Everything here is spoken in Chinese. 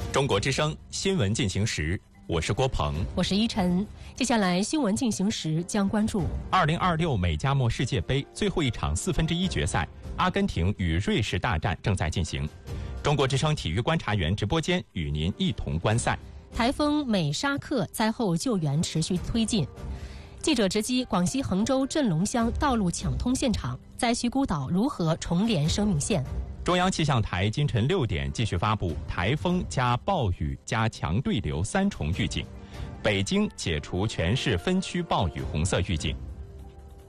中国之声新闻进行时，我是郭鹏， 我是依晨。接下来新闻进行时将关注 2026美加墨世界杯最后一场1/4决赛，阿根廷与瑞士大战正在进行。中国之声体育观察员直播间与您一同观赛。 台风美沙克灾后救援持续推进。记者直击广西衡州镇龙乡道路抢通现场，灾区孤岛如何重连生命线？ 中央气象台今晨6点继续发布台风加暴雨加强对流3重预警，北京解除全市分区暴雨红色预警。